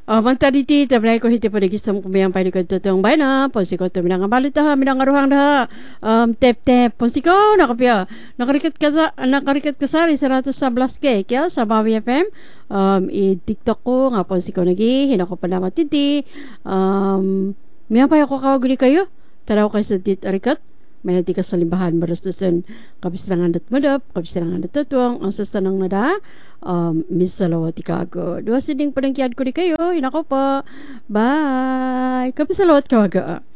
Mantaditi tablay ko hiti pada gisam kumayang pai ko tutong bay na ponsi ko to minang balita ha minang aruhang dah tep tep ponsi ko nakapya nakarikat ka sari 111 k kya sa Bawi FM i TikTok ko nga ponsi ko nagi hinako pa naman titi miya pa ako kawaguli kayo taraw kayo sa tit arikat may hati ka sa limbahan marustusan kabistrangan dat madap kabistrangan dat tutuang ang sasanang nada Miss Salawat Ikago dua siding padangkiad ko di kayo hinako pa bye kabisalawat kawaga